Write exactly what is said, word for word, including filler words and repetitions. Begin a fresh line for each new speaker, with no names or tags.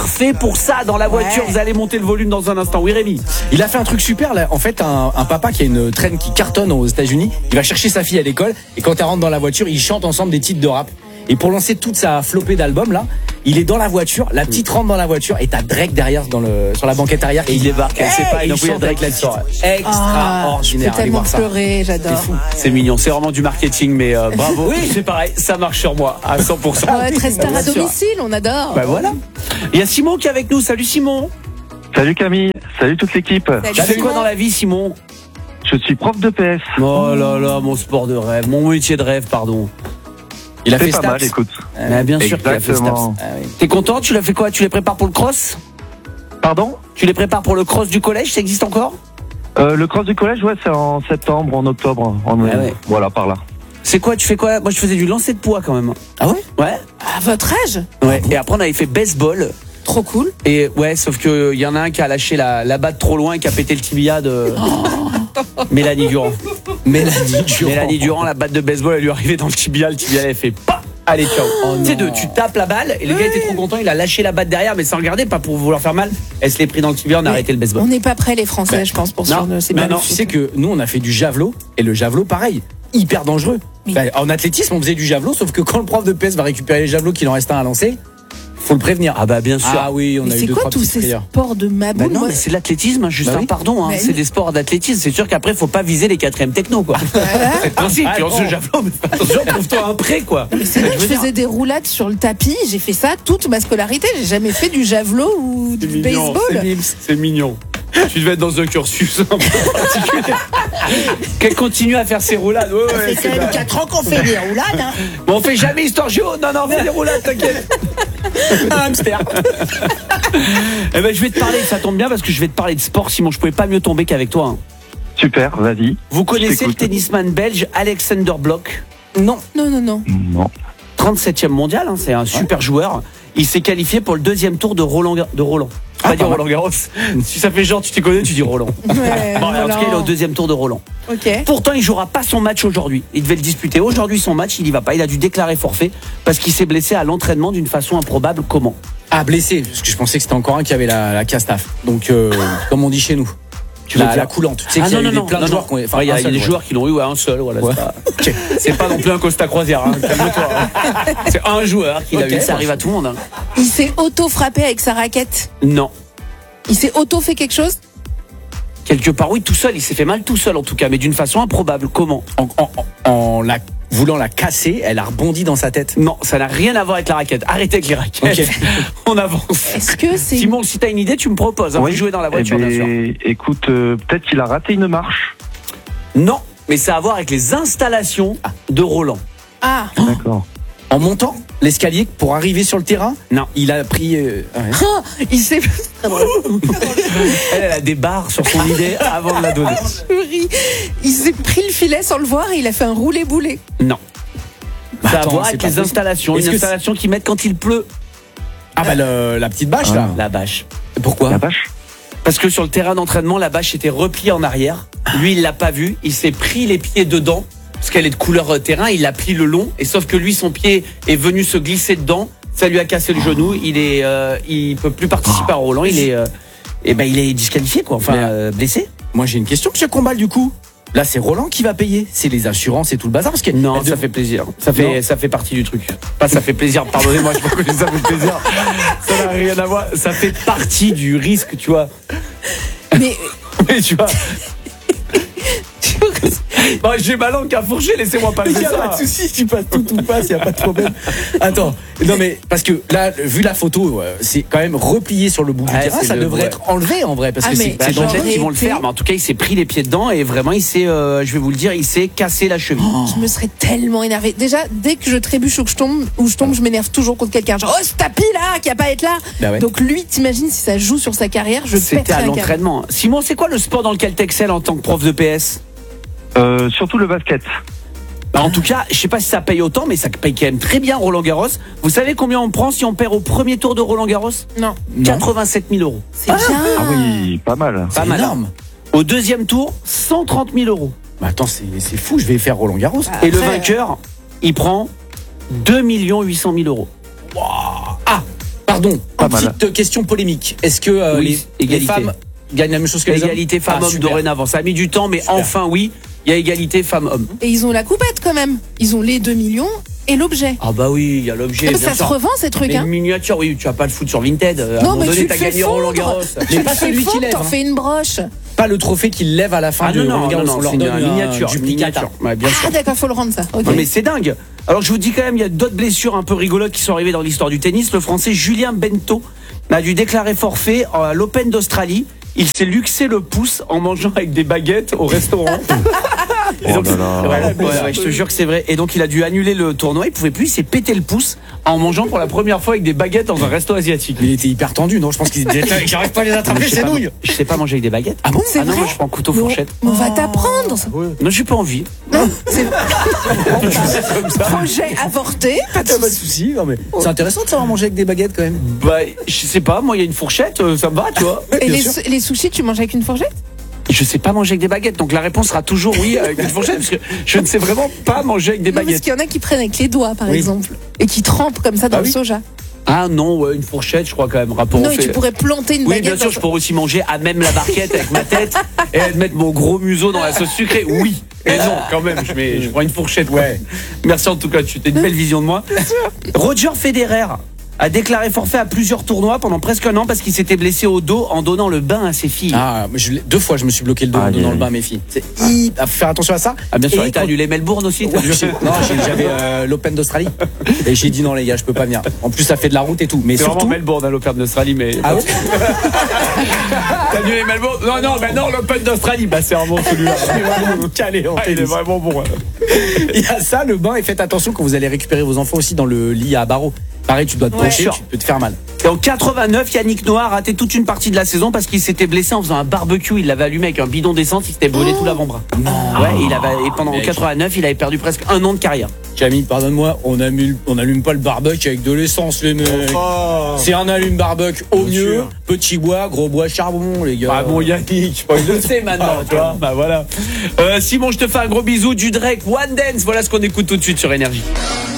parfait pour ça dans la voiture.
Ouais.
Vous allez monter le volume dans un instant. Oui, Rémi.
Il a fait un truc super là. En fait, un, un papa qui a une traîne qui cartonne aux États-Unis, il va chercher sa fille à l'école et quand elle rentre dans la voiture, ils chantent ensemble des titres de rap. Et pour lancer toute sa flopée d'albums là, il est dans la voiture, la petite rentre dans la voiture et t'as Drake derrière dans le sur la banquette arrière
Et il débarque. Elle sait pas. Il chante avec la
titre.
sort.
Ah, je
Extraordinaire.
peux
Allez
tellement
voir ça.
pleurer, j'adore.
C'est mignon. C'est vraiment du marketing, mais euh, bravo.
Oui.
C'est pareil. Ça marche sur moi à cent pour cent.
Ouais, très star à
Bien sûr.
domicile, on adore.
Bah voilà. Il y a Simon qui est avec nous. Salut Simon.
Salut Camille, salut toute l'équipe.
Salut,
Tu fais quoi
Simon.
dans la vie, Simon?
Je suis prof de P S.
Oh là là, mon sport de rêve, mon métier de rêve, pardon.
Il a
C'est
fait
pas
Staps.
mal, écoute.
Ah, bien sûr qu'il a fait Staps.
Exactement.
Ah oui.
T'es content? Tu l'as fait quoi? Tu les prépares pour le cross?
Pardon
Tu les prépares pour le cross du collège? Ça existe encore?
euh, Le cross du collège, ouais, c'est en septembre, en octobre. En,
Ah ouais.
Voilà, par là.
C'est quoi? Tu fais quoi? Moi, je faisais du lancer de poids quand même.
Ah ouais?
Ouais.
À votre âge,
Ouais. Et après, on avait fait baseball.
trop cool.
Et ouais, sauf que il y en a un qui a lâché la, la batte trop loin et qui a pété le tibia de Mélanie Durand.
Mélanie Durand.
Mélanie Durand, la batte de baseball, elle lui est arrivée dans le tibia. Le tibia, elle fait pas. Allez, ciao.
Oh
tu sais,
non.
deux, tu tapes la balle et le gars était trop content. Il a lâché la batte derrière, mais sans regarder, pas pour vouloir faire mal. Elle se l'est pris dans le tibia. On a arrêté le baseball.
On n'est pas prêts les Français, je pense, pour
non,
sur c'est
non,
bien
non,
le
Tu
foot.
sais que nous on a fait du javelot et le javelot pareil, hyper dangereux.
Oui.
Bah, en athlétisme on faisait du javelot sauf que quand le prof de P S va récupérer les javelots qu'il en reste un à lancer, faut le prévenir.
Ah bah bien sûr.
Ah oui, on
Mais
a eu
c'est
deux
quoi
trois
tous
petites
ces
frayeurs.
sports de
Bah
maboule
non,
moi,
mais c'est de l'athlétisme, hein, Justin,
Bah oui.
pardon, hein,
Mais
c'est
oui.
des sports d'athlétisme. C'est sûr qu'après, faut pas viser les quatrièmes techno, quoi. C'est le principe.
Ah,
Tu lances
bon.
le javelot, mais fais attention, trouve-toi un prêt, quoi.
Mais c'est vrai,
Je
je
veux dire-
faisais des roulades sur le tapis, j'ai fait ça toute ma scolarité, j'ai jamais fait du javelot ou du
C'est mignon, c'est
baseball.
mignon, c'est mignon. Tu devais être dans un cursus un peu particulier. Qu'elle continue à faire ses roulades. Ouais, ouais, c'est bien.
quatre ans qu'on fait des roulades. Hein.
Bon, on fait jamais histoire géo. Non, non, on fait des roulades, t'inquiète.
Un hamster.
Eh ben, je vais te parler, ça tombe bien parce que je vais te parler de sport, Simon. Je pouvais pas mieux tomber qu'avec toi. hein.
Super, vas-y.
Vous connaissez le
t'écoute.
tennisman belge Alexander Blok?
Non.
Non, non, non.
Non.
trente-septième mondial, hein, c'est un super joueur. Il s'est qualifié pour le deuxième tour de Roland. De Roland.
Ah,
Pas dire
pas mal.
Roland Garros. Si ça fait genre, tu t'y connais, tu dis Roland.
Ouais,
Bon, en tout cas, il est au deuxième tour de Roland.
Ok.
Pourtant, il jouera pas son match aujourd'hui. Il devait le disputer aujourd'hui son match, il y va pas. Il a dû déclarer forfait parce qu'il s'est blessé à l'entraînement d'une façon improbable. Comment?
Ah blessé parce que je pensais que c'était encore un qui avait la, la castaf. Donc euh, comme on dit chez nous.
Tu veux
la,
dire-
la coulante. Tu sais
Ah
qu'il y a
non,
eu
non,
des- plein
non,
de
non.
joueurs qui ont
Enfin, il y a,
un
il y a
seul,
des
ouais.
joueurs qui l'ont eu à un seul. Voilà,
Ouais.
c'est pas, c'est pas non plus un Costa Croisière. Hein. Calme-toi. hein. C'est un joueur qui l'a
Ok,
eu. Ça
bon.
arrive à tout le monde. hein.
Il s'est auto-frappé avec sa raquette.
Non.
Il s'est auto-fait quelque chose.
Quelque part, oui, tout seul. Il s'est fait mal tout seul en tout cas, mais d'une façon improbable. Comment?
En, en- en- en la voulant la casser, elle a rebondi dans sa tête.
Non, ça n'a rien à voir avec la raquette. Arrêtez avec les raquettes.
Ok.
On avance.
Est-ce que c'est
Simon, si t'as une idée, tu me proposes. Hein,
Oui.
de jouer dans la
Eh
voiture, bien sûr.
ben, écoute, euh, peut-être qu'il a raté une marche.
Non, mais ça a à voir avec les installations de Roland.
ah
D'accord.
En montant l'escalier pour arriver sur le terrain,
Non.
il a pris. euh, ouais.
Oh, il s'est
Elle, elle a des barres sur son idée avant de la donner.
il s'est pris le filet sans le voir et il a fait un roulé-boulé.
Non.
Bah,
Ça a à
attends,
voir
c'est
avec
pas
les
possible.
installations.
Est-ce
Une
que
installation qu'ils mettent quand il pleut.
Ah bah le- la petite bâche
Ah.
là.
La bâche.
Pourquoi?
La vache.
Parce que sur le terrain d'entraînement, la bâche était repliée en arrière. Lui, il l'a pas vu. Il s'est pris les pieds dedans. Parce qu'elle est de couleur euh, terrain. Il l'a pris le long. Et sauf que lui, son pied est venu se glisser dedans. Ça lui a cassé le genou. Il est, euh, il peut plus participer à Roland. Il est, euh, eh ben, il est disqualifié, quoi. Enfin,
Mais,
euh, blessé.
Moi j'ai une question, monsieur Combal, du coup. Là c'est Roland qui va payer. C'est les assurances et tout le bazar parce que
Non,
elle
ça
dev-
fait plaisir. Ça fait,
Non.
ça fait partie du truc. Pas ça fait plaisir, pardonnez-moi, je sais pas que ça fait plaisir. Ça n'a rien à voir. Ça fait partie du risque, tu vois.
Mais
Mais tu vois. Bon, j'ai ma langue à fourcher, laissez-moi pas le
Il y a pas de souci, tu passes tout, tout passe, il y a pas de problème. Attends, non mais parce que là, vu la photo, euh, c'est quand même replié sur le bout du
Ouais,
terrain,
c'est
ça
le-
devrait
ouais.
être enlevé en vrai parce
Ah,
que
mais-
c'est
Bah,
c'est
j'imagine
dangereux.
qu'ils vont le faire, mais en tout cas, il s'est pris les pieds dedans et vraiment, il s'est, euh, je vais vous le dire, il s'est cassé la cheville.
je me serais tellement énervée. Déjà, dès que je trébuche ou que je tombe, ou je tombe, je m'énerve toujours contre quelqu'un. Genre, oh, ce tapis là, qui a pas à être là.
Bah ouais.
Donc lui, t'imagines si ça joue sur sa carrière, je
C'était
pèterais
à
un câble.
l'entraînement. Simon, c'est quoi le sport dans lequel t'excelles en tant que prof de P S?
Euh, surtout le basket.
Bah, en tout cas, je sais pas si ça paye autant, mais ça paye quand même très bien Roland Garros. Vous savez combien on prend si on perd au premier tour de Roland Garros?
Non,
Non.
quatre-vingt-sept mille euros.
c'est bien.
Ah oui, pas mal.
C'est
Pas mal.
énorme.
Au deuxième tour, cent trente mille euros.
Bah attends, c'est c'est fou, je vais faire Roland Garros.
Ah.
Et le
Après,
vainqueur, il prend deux millions huit cent mille euros.
Ah, Pardon,
Pas mal.
petite question polémique. Est-ce que euh,
Oui,
les, les
égalité.
femmes gagnent la même chose que les hommes?
Égalité
Ah,
femmes-hommes
super.
dorénavant. Ça a mis du temps, mais
Super.
enfin oui, il y a égalité femmes-hommes.
Et ils ont la coupette quand même. Ils ont les deux millions et l'objet.
Ah bah oui, il y a l'objet.
Ah, mais
bien
ça
sûr.
se revend ces trucs,
Mais
hein.
une miniature, oui, tu vas pas le foutre sur Vinted. À un
Non,
moment
mais
donné,
tu le
t'as
fais
gagné Roland Garros.
fondre.
Mais
Tu
pas
le fais
celui qui
fondre,
lève,
t'en
hein.
fais une broche.
Pas le trophée qu'il lève à la fin
Ah
de
non, non,
Roland
non,
Garros,
non,
on leur
c'est
donne
une
un
miniature.
duplicata.
miniature. Ouais, bien sûr.
Ah d'accord, faut le rendre ça. Ok.
Non mais c'est dingue. Alors je vous dis quand même, il y a d'autres blessures un peu rigolotes qui sont arrivées dans l'histoire du tennis. Le Français Julien Bento a dû déclarer forfait à l'Open d'Australie. Il s'est luxé le pouce en mangeant avec des baguettes au restaurant. Et donc,
Oh là là.
ouais, ouais, ouais, je te jure que c'est vrai. Et donc il a dû annuler le tournoi. Il pouvait plus. Il s'est pété le pouce en mangeant pour la première fois avec des baguettes dans un resto asiatique.
Mais il était hyper tendu, non? Je pense qu'il disait, j'arrive pas à les attraper,
Je sais
ces
pas-
nouilles.
Je sais pas manger avec des baguettes.
Ah bon?
C'est
Ah non,
vrai.
moi je prends couteau
Mais on-
fourchette.
mais on va t'apprendre.
Non, j'ai pas envie.
Non, c'est projet avorté. Pas de
Pas de
souci.
soucis, non, mais c'est intéressant de savoir manger avec des baguettes quand même.
Bah, je sais pas. Moi, il y a une fourchette, euh, ça me va, tu vois.
Et
Bien
les,
sûr.
su- les sushis, tu manges avec une fourchette?
Je sais pas manger avec des baguettes, donc la réponse sera toujours oui avec une fourchette, parce que je ne sais vraiment pas manger avec des
Non, parce
baguettes.
qu'il y en a qui prennent avec les doigts, par
Oui.
exemple, et qui trempent comme ça dans
Ah
le
oui.
soja.
Ah non, ouais, une fourchette, je crois quand même. Rapport
Non,
au
et
fait.
tu pourrais planter une
Oui,
baguette.
bien sûr,
dans-
je pourrais aussi manger à même la barquette avec ma tête et mettre mon gros museau dans la sauce sucrée. Oui, et non, quand même, je, mets, je prends une fourchette. Ouais. Merci en tout cas, tu as une belle vision de moi. Roger Federer a déclaré forfait à plusieurs tournois pendant presque un an parce qu'il s'était blessé au dos en donnant le bain à ses filles.
Ah, mais je l'ai- deux fois je me suis bloqué le dos en
Aïe,
donnant
aïe.
le bain à mes filles. C'est hyper- faut faire attention à ça.
Ah, bien sûr,
Et
et t'as
quand-
annulé Melbourne aussi t'as-
Ouais, j'ai- non, j'ai- j'avais euh, l'Open d'Australie. Et j'ai dit non les gars, je peux pas venir. En plus ça fait de la route et tout. Mais
C'est vraiment
surtout.
Melbourne à l'Open d'Australie, mais.
Ah ouais.
T'as annulé Melbourne? Non, non, mais non, l'Open d'Australie, bah c'est vraiment celui-là.
Calé en
Ah, il est
tennis.
vraiment bon. Ouais.
Il y a ça, le bain, et faites attention quand vous allez récupérer vos enfants aussi dans le lit à barreaux. Pareil, tu dois te
Ouais.
pencher,
Sûr.
tu peux te faire mal.
Et en quatre-vingt-neuf, Yannick Noah a raté toute une partie de la saison parce qu'il s'était blessé en faisant un barbecue. Il l'avait allumé avec un bidon d'essence, il s'était brûlé tout l'avant-bras. Ouais, il avait, et pendant
Mec.
quatre-vingt-neuf, il avait perdu presque un an de carrière.
Camille, pardonne-moi, on allume, on allume pas le barbecue avec de l'essence, les mecs. C'est un allume barbecue au
Bien
mieux.
sûr.
Petit bois, gros bois, charbon, les gars.
Ah bon, Yannick, je le sais maintenant, tu vois. Bah voilà. Euh, Simon, je te fais un gros bisou du Drake One Dance. Voilà ce qu'on écoute tout de suite sur Énergie.